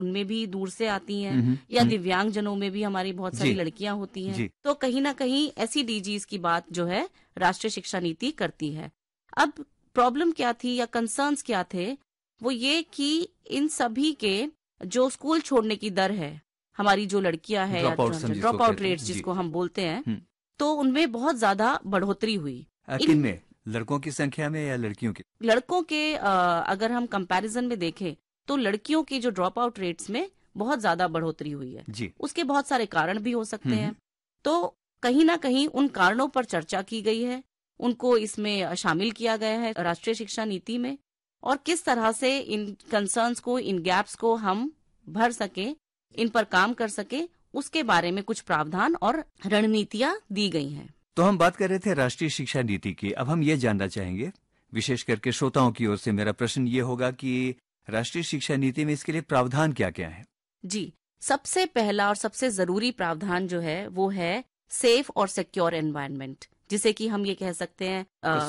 उनमें भी दूर से आती हैं, या दिव्यांग जनों में भी हमारी बहुत सारी लड़कियां होती हैं। तो कहीं ना कहीं ऐसी डीजीज की बात जो है राष्ट्रीय शिक्षा नीति करती है। अब प्रॉब्लम क्या थी या कंसर्न्स क्या थे, वो ये कि इन सभी के जो स्कूल छोड़ने की दर है, हमारी जो लड़कियां हैं या ड्रॉप आउट रेट्स जिसको हम बोलते हैं, तो उनमें बहुत ज्यादा बढ़ोतरी हुई। किनमें? लड़कों की संख्या में या लड़कियों की? लड़कों के अगर हम कंपैरिजन में देखें तो लड़कियों की जो ड्रॉप आउट रेट्स में बहुत ज्यादा बढ़ोतरी हुई है जी। उसके बहुत सारे कारण भी हो सकते हैं। तो कहीं ना कहीं उन कारणों पर चर्चा की गई है, उनको इसमें शामिल किया गया है राष्ट्रीय शिक्षा नीति में, और किस तरह से इन कंसर्न्स को, इन गैप्स को हम भर सके, इन पर काम कर सके, उसके बारे में कुछ प्रावधान और रणनीतियां दी गई हैं। तो हम बात कर रहे थे राष्ट्रीय शिक्षा नीति की। अब हम ये जानना चाहेंगे, विशेष करके श्रोताओं की ओर से मेरा प्रश्न ये होगा कि राष्ट्रीय शिक्षा नीति में इसके लिए प्रावधान क्या क्या है? जी, सबसे पहला और सबसे जरूरी प्रावधान जो है वो है सेफ और सिक्योर एनवायरनमेंट, जिसे कि हम ये कह सकते हैं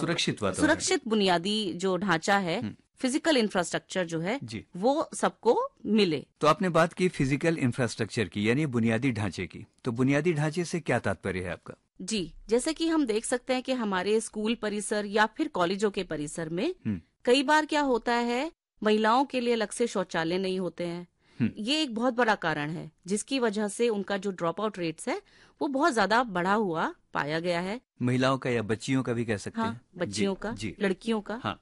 सुरक्षित बुनियादी जो ढांचा है, फिजिकल इंफ्रास्ट्रक्चर जो है वो सबको मिले। तो आपने बात की फिजिकल इंफ्रास्ट्रक्चर की, यानी बुनियादी ढांचे की। तो बुनियादी ढांचे से क्या तात्पर्य है आपका? जी, जैसे कि हम देख सकते हैं कि हमारे स्कूल परिसर या फिर कॉलेजों के परिसर में कई बार क्या होता है, महिलाओं के लिए अलग से शौचालय नहीं होते हैं। ये एक बहुत बड़ा कारण है जिसकी वजह से उनका जो ड्रॉप आउट रेट्स है वो बहुत ज्यादा बढ़ा हुआ पाया गया है। महिलाओं का या बच्चियों का भी कह सकते हैं। बच्चियों का, लड़कियों का।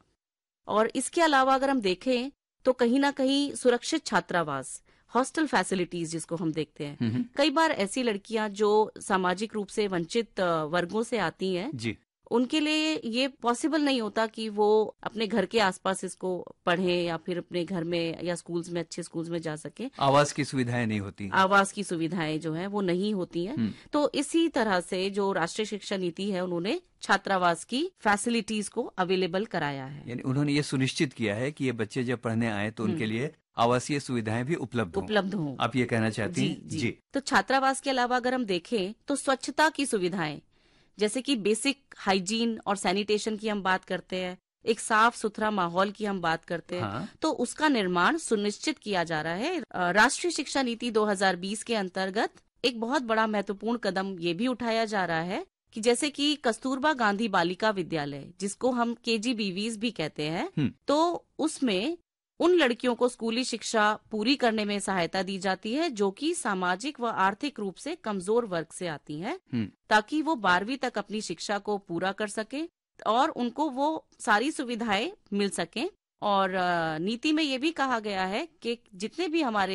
और इसके अलावा अगर हम देखें तो कहीं ना कहीं सुरक्षित छात्रावास, हॉस्टल फैसिलिटीज जिसको हम देखते हैं, कई बार ऐसी लड़कियां जो सामाजिक रूप से वंचित वर्गों से आती हैं, उनके लिए ये पॉसिबल नहीं होता कि वो अपने घर के आसपास इसको पढ़ें या फिर अपने घर में या स्कूल्स में, अच्छे स्कूल्स में जा सके। आवास की सुविधाएं नहीं होती, आवास की सुविधाएं जो है वो नहीं होती हैं। तो इसी तरह से जो राष्ट्रीय शिक्षा नीति है उन्होंने छात्रावास की फैसिलिटीज को अवेलेबल कराया है। यानी उन्होंने ये सुनिश्चित किया है कि ये बच्चे जब पढ़ने आए तो उनके लिए आवासीय सुविधाएं भी उपलब्ध हों। आप ये कहना चाहती हैं? जी। तो छात्रावास के अलावा अगर हम देखें तो स्वच्छता की सुविधाएं, जैसे कि बेसिक हाइजीन और सैनिटेशन की हम बात करते हैं, एक साफ सुथरा माहौल की हम बात करते हैं, तो उसका निर्माण सुनिश्चित किया जा रहा है। राष्ट्रीय शिक्षा नीति 2020 के अंतर्गत एक बहुत बड़ा महत्वपूर्ण कदम ये भी उठाया जा रहा है कि जैसे कि कस्तूरबा गांधी बालिका विद्यालय, जिसको हम KGBVs भी कहते हैं, तो उसमें उन लड़कियों को स्कूली शिक्षा पूरी करने में सहायता दी जाती है जो कि सामाजिक व आर्थिक रूप से कमजोर वर्ग से आती हैं, ताकि वो 12वीं तक अपनी शिक्षा को पूरा कर सके और उनको वो सारी सुविधाएं मिल सकें। और नीति में ये भी कहा गया है कि जितने भी हमारे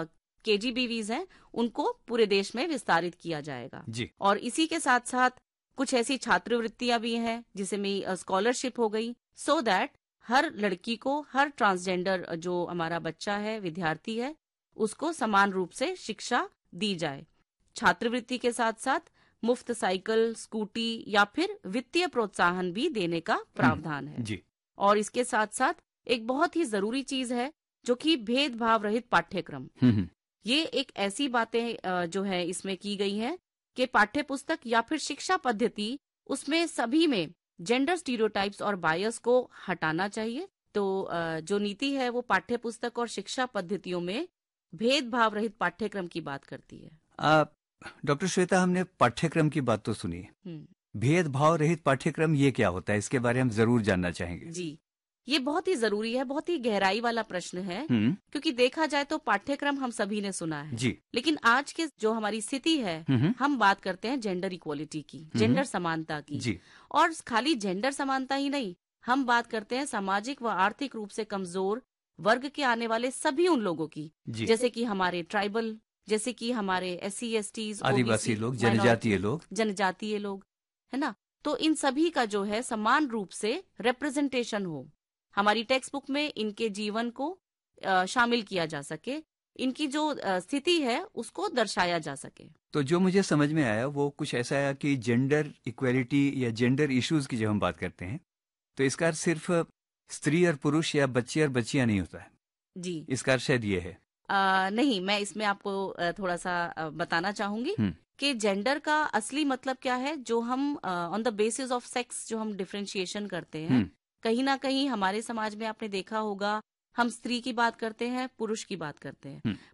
KGBVs हैं उनको पूरे देश में विस्तारित किया जाएगा। और इसी के साथ साथ कुछ ऐसी छात्रवृत्तियां भी हैं जिसमें स्कॉलरशिप हो गई, सो दैट हर लड़की को, हर ट्रांसजेंडर जो हमारा बच्चा है, विद्यार्थी है, उसको समान रूप से शिक्षा दी जाए। छात्रवृत्ति के साथ साथ मुफ्त साइकिल, स्कूटी या फिर वित्तीय प्रोत्साहन भी देने का प्रावधान है। और इसके साथ साथ एक बहुत ही जरूरी चीज है जो कि भेदभाव रहित पाठ्यक्रम। ये एक ऐसी बातें जो है इसमें की गई है कि पाठ्य पुस्तक या फिर शिक्षा पद्धति, उसमें सभी में जेंडर स्टीरियोटाइप्स और बायस को हटाना चाहिए। तो जो नीति है वो पाठ्य पुस्तक और शिक्षा पद्धतियों में भेदभाव रहित पाठ्यक्रम की बात करती है। डॉक्टर श्वेता, हमने पाठ्यक्रम की बात तो सुनी, भेदभाव रहित पाठ्यक्रम ये क्या होता है, इसके बारे में हम जरूर जानना चाहेंगे। जी, ये बहुत ही जरूरी है, बहुत ही गहराई वाला प्रश्न है, क्योंकि देखा जाए तो पाठ्यक्रम हम सभी ने सुना है, लेकिन आज के जो हमारी स्थिति है, हम बात करते हैं जेंडर इक्वलिटी की, जेंडर समानता की। और खाली जेंडर समानता ही नहीं, हम बात करते हैं सामाजिक व आर्थिक रूप से कमजोर वर्ग के आने वाले सभी उन लोगों की, जैसे कि हमारे ट्राइबल, जैसे कि हमारे SC STs, आदिवासी लोग, जनजातीय लोग, है ना। तो इन सभी का जो है समान रूप से रिप्रेजेंटेशन हो, हमारी टेक्स्ट बुक में इनके जीवन को शामिल किया जा सके, इनकी जो स्थिति है उसको दर्शाया जा सके। तो जो मुझे समझ में आया वो कुछ ऐसा आया कि जेंडर इक्वेलिटी या जेंडर इश्यूज की जब हम बात करते हैं तो इसका सिर्फ स्त्री और पुरुष या बच्चे और बच्चियां नहीं होता है जी, इसका शायद ये है। नहीं, मैं इसमें आपको थोड़ा सा बताना चाहूंगी कि जेंडर का असली मतलब क्या है। जो हम on the basis of sex जो हम डिफरेंशिएशन करते हैं, कहीं ना कहीं हमारे समाज में आपने देखा होगा हम स्त्री की बात करते हैं, पुरुष की बात करते हैं,